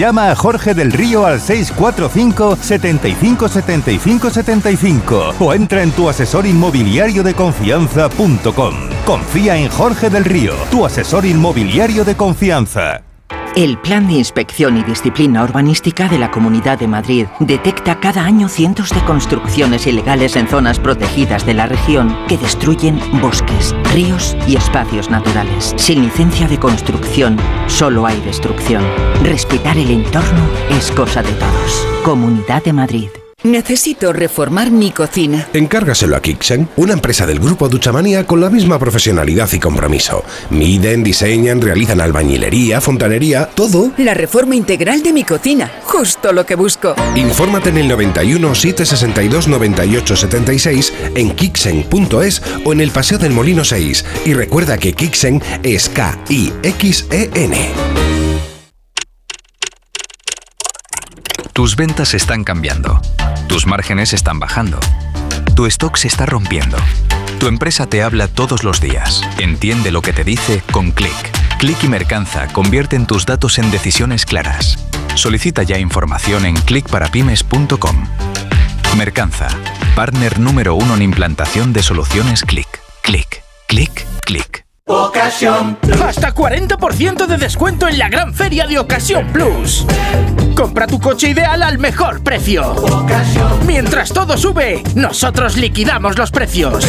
Llama a Jorge del Río al 645 75 75 75 o entra en tuasesorinmobiliariodeconfianza.com. Confía en Jorge del Río, tu asesor inmobiliario de confianza. El Plan de Inspección y Disciplina Urbanística de la Comunidad de Madrid detecta cada año cientos de construcciones ilegales en zonas protegidas de la región que destruyen bosques, ríos y espacios naturales. Sin licencia de construcción, solo hay destrucción. Respetar el entorno es cosa de todos. Comunidad de Madrid. Necesito reformar mi cocina. Encárgaselo a Kixen, una empresa del grupo Duchamanía con la misma profesionalidad y compromiso. Miden, diseñan, realizan albañilería, fontanería, todo. La reforma integral de mi cocina, justo lo que busco. Infórmate en el 91 762 98 76 en kixen.es o en el Paseo del Molino 6. Y recuerda que Kixen es K-I-X-E-N. Tus ventas están cambiando. Tus márgenes están bajando. Tu stock se está rompiendo. Tu empresa te habla todos los días. Entiende lo que te dice con Click. Click y Mercanza convierten tus datos en decisiones claras. Solicita ya información en clickparapymes.com. Mercanza, partner número 1 en implantación de soluciones Click. Click, click, click. Ocasión Plus. Hasta 40% de descuento en la gran feria de Ocasión Plus. Compra tu coche ideal al mejor precio. Mientras todo sube, nosotros liquidamos los precios.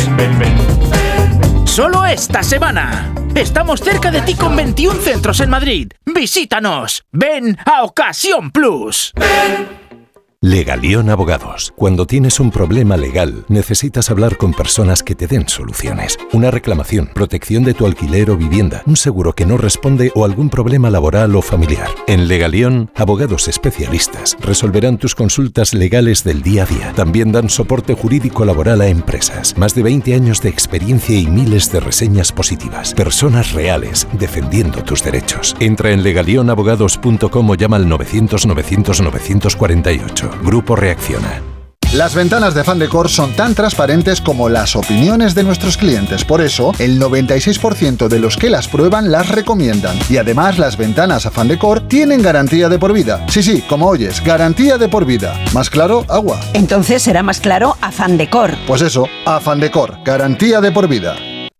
Solo esta semana. Estamos cerca de ti con 21 centros en Madrid. Visítanos. Ven a Ocasión Plus. Legalión Abogados. Cuando tienes un problema legal, necesitas hablar con personas que te den soluciones. Una reclamación, protección de tu alquiler o vivienda, un seguro que no responde o algún problema laboral o familiar. En Legalión, abogados especialistas resolverán tus consultas legales del día a día. También dan soporte jurídico laboral a empresas. Más de 20 años de experiencia y miles de reseñas positivas. Personas reales defendiendo tus derechos. Entra en legalionabogados.com o llama al 900 900 948. Grupo Reacciona. Las ventanas de Afán Decor son tan transparentes como las opiniones de nuestros clientes. Por eso, el 96% de los que las prueban las recomiendan. Y además, las ventanas Afán Decor tienen garantía de por vida. Sí, como oyes, garantía de por vida. ¿Más claro? Agua. Entonces será más claro Afán Decor. Pues eso, Afán Decor, garantía de por vida.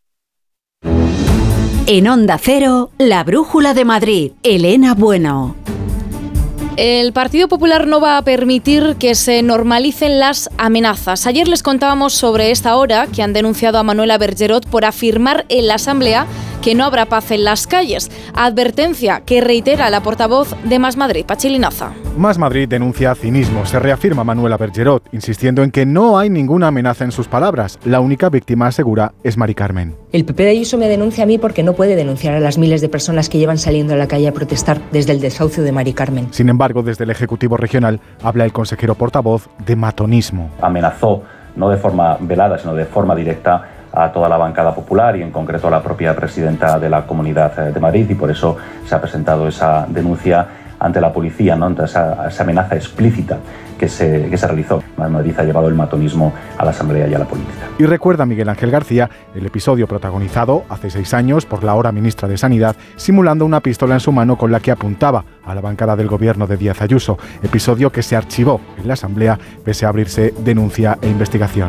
En Onda Cero, La Brújula de Madrid. Elena Bueno. El Partido Popular no va a permitir que se normalicen las amenazas. Ayer les contábamos sobre esta hora que han denunciado a Manuela Bergerot por afirmar en la Asamblea que no habrá paz en las calles. Advertencia que reitera la portavoz de Más Madrid, Patxi Linaza. Más Madrid denuncia cinismo. Se reafirma Manuela Bergerot, insistiendo en que no hay ninguna amenaza en sus palabras. La única víctima, asegura, es Mari Carmen. El PP de Ayuso me denuncia a mí porque no puede denunciar a las miles de personas que llevan saliendo a la calle a protestar desde el desahucio de Mari Carmen. Sin embargo, desde el Ejecutivo Regional habla el consejero portavoz de matonismo. Amenazó, no de forma velada, sino de forma directa, a toda la bancada popular y en concreto a la propia presidenta de la Comunidad de Madrid, y por eso se ha presentado esa denuncia ante la policía, ¿no? Ante esa amenaza explícita que se realizó. Madrid ha llevado el matonismo a la Asamblea y a la política. Y recuerda Miguel Ángel García el episodio protagonizado hace 6 años por la ahora ministra de Sanidad, simulando una pistola en su mano con la que apuntaba a la bancada del gobierno de Díaz Ayuso, episodio que se archivó en la Asamblea pese a abrirse denuncia e investigación.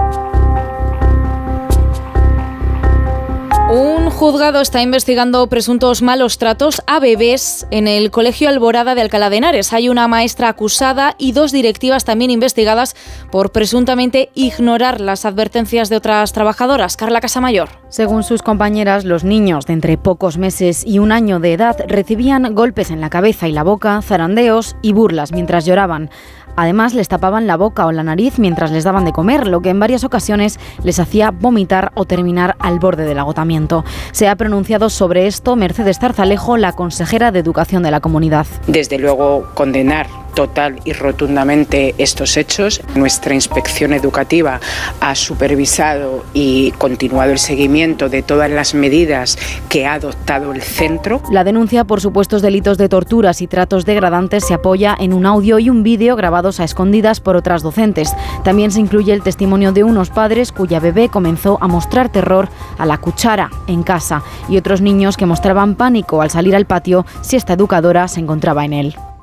Un juzgado está investigando presuntos malos tratos a bebés en el Colegio Alborada de Alcalá de Henares. Hay una maestra acusada y 2 directivas también investigadas por presuntamente ignorar las advertencias de otras trabajadoras. Carla Casamayor. Según sus compañeras, los niños de entre pocos meses y 1 año de edad recibían golpes en la cabeza y la boca, zarandeos y burlas mientras lloraban. Además, les tapaban la boca o la nariz mientras les daban de comer, lo que en varias ocasiones les hacía vomitar o terminar al borde del agotamiento. Se ha pronunciado sobre esto Mercedes Zarzalejo, la consejera de Educación de la comunidad. Desde luego, condenar total y rotundamente estos hechos. Nuestra inspección educativa ha supervisado y continuado el seguimiento de todas las medidas que ha adoptado el centro. La denuncia por supuestos delitos de torturas y tratos degradantes se apoya en un audio y un vídeo grabados a escondidas por otras docentes. También se incluye el testimonio de unos padres cuya bebé comenzó a mostrar terror a la cuchara en casa y otros niños que mostraban pánico al salir al patio si esta educadora se encontraba en él.